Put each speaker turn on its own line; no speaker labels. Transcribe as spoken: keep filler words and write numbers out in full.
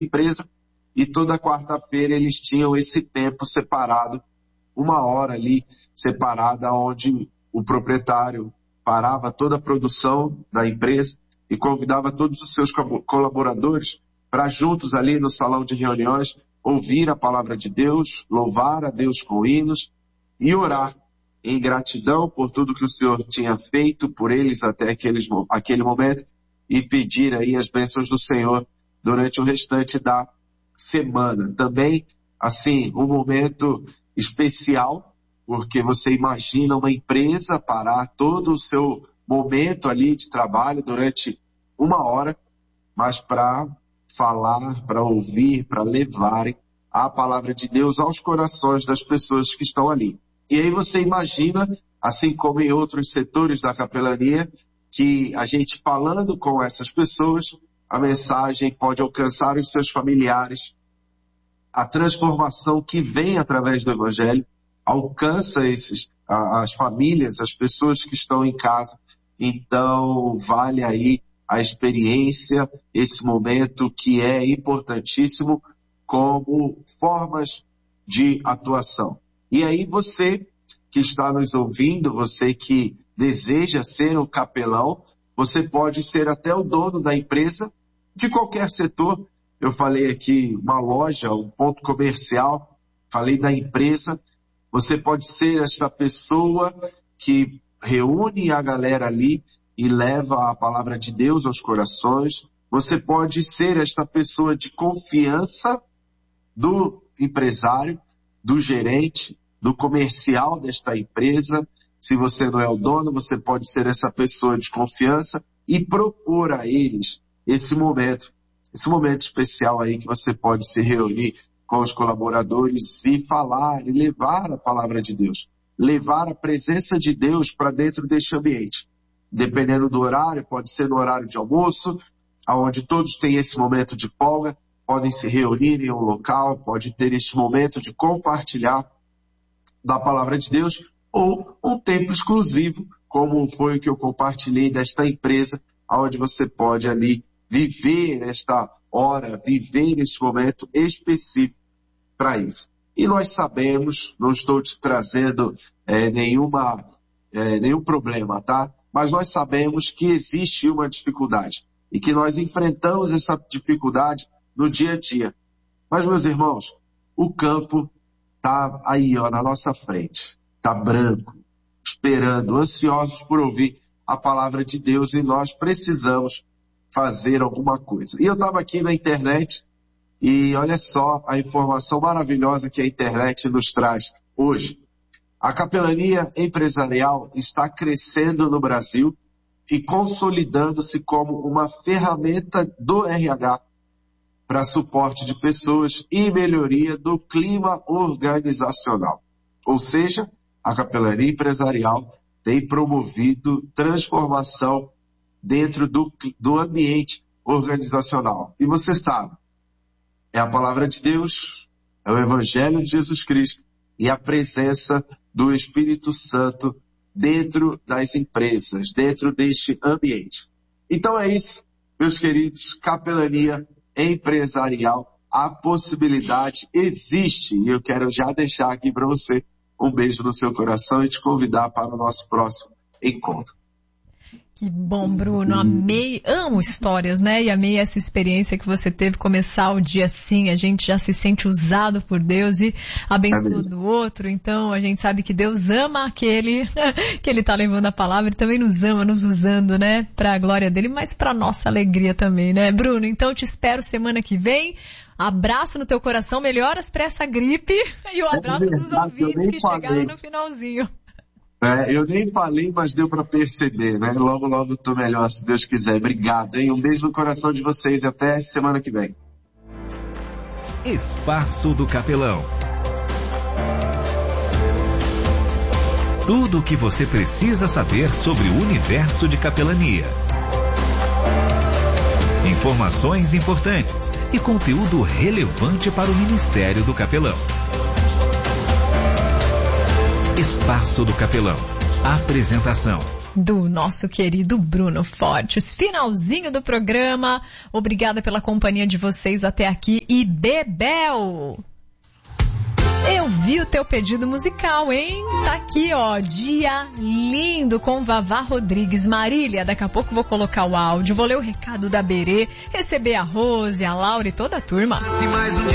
empresa, e toda quarta-feira eles tinham esse tempo separado, uma hora ali separada, onde o proprietário parava toda a produção da empresa e convidava todos os seus colaboradores para juntos ali no salão de reuniões ouvir a palavra de Deus, louvar a Deus com hinos e orar em gratidão por tudo que o Senhor tinha feito por eles até aqueles, aquele momento e pedir aí as bênçãos do Senhor durante o restante da semana. Também, assim, um momento especial, porque você imagina uma empresa parar todo o seu momento ali de trabalho durante uma hora, mas para falar, para ouvir, para levarem a palavra de Deus aos corações das pessoas que estão ali. E aí você imagina, assim como em outros setores da capelania, que a gente falando com essas pessoas, a mensagem pode alcançar os seus familiares, a transformação que vem através do Evangelho alcança esses, as famílias, as pessoas que estão em casa. Então, vale aí a experiência, esse momento que é importantíssimo como formas de atuação. E aí você que está nos ouvindo, você que deseja ser um capelão, você pode ser até o dono da empresa, de qualquer setor. Eu falei aqui uma loja, um ponto comercial, falei da empresa. Você pode ser esta pessoa que reúne a galera ali e leva a palavra de Deus aos corações. Você pode ser esta pessoa de confiança do empresário, do gerente, do comercial desta empresa. Se você não é o dono, você pode ser essa pessoa de confiança e propor a eles esse momento, esse momento especial aí que você pode se reunir com os colaboradores e falar e levar a palavra de Deus, levar a presença de Deus para dentro deste ambiente. Dependendo do horário, pode ser no horário de almoço, onde todos têm esse momento de folga, podem se reunir em um local, pode ter esse momento de compartilhar da palavra de Deus, ou um tempo exclusivo, como foi o que eu compartilhei desta empresa, onde você pode ali viver esta hora, viver esse momento específico para isso. E nós sabemos, não estou te trazendo é, nenhuma, é, nenhum problema, tá? Mas nós sabemos que existe uma dificuldade e que nós enfrentamos essa dificuldade no dia a dia. Mas, meus irmãos, o campo está aí, ó, na nossa frente. Está branco, esperando, ansiosos por ouvir a palavra de Deus, e nós precisamos fazer alguma coisa. E eu estava aqui na internet e olha só a informação maravilhosa que a internet nos traz hoje. A capelania empresarial está crescendo no Brasil e consolidando-se como uma ferramenta do R H para suporte de pessoas e melhoria do clima organizacional. Ou seja, a capelania empresarial tem promovido transformação dentro do, do ambiente organizacional. E você sabe, é a palavra de Deus, é o Evangelho de Jesus Cristo e a presença do Espírito Santo dentro das empresas, dentro deste ambiente. Então é isso, meus queridos, capelania empresarial, a possibilidade existe, e eu quero já deixar aqui para você um beijo no seu coração e te convidar para o nosso próximo encontro.
Que bom, Bruno, amei, amo histórias, né, e amei essa experiência que você teve, começar o dia assim, a gente já se sente usado por Deus e abençoa do outro, então a gente sabe que Deus ama aquele que Ele está levando a palavra e também nos ama, nos usando, né, para a glória dEle, mas para nossa alegria também, né, Bruno? Então te espero semana que vem, abraço no teu coração, melhoras para essa gripe e o abraço dos ouvintes que chegaram no finalzinho.
É, eu nem falei, mas deu para perceber, né? Logo, logo tô melhor, se Deus quiser. Obrigado, hein? Um beijo no coração de vocês e até semana que vem.
Espaço do Capelão. Tudo o que você precisa saber sobre o universo de capelania. Informações importantes e conteúdo relevante para o Ministério do Capelão. Espaço do Capelão. Apresentação:
do nosso querido Bruno Fortes. Finalzinho do programa. Obrigada pela companhia de vocês até aqui. E Bebel, eu vi o teu pedido musical, hein? Tá aqui, ó, Dia Lindo com Vavá Rodrigues. Marília, daqui a pouco vou colocar o áudio, vou ler o recado da Berê, receber a Rose, a Laura e toda a turma.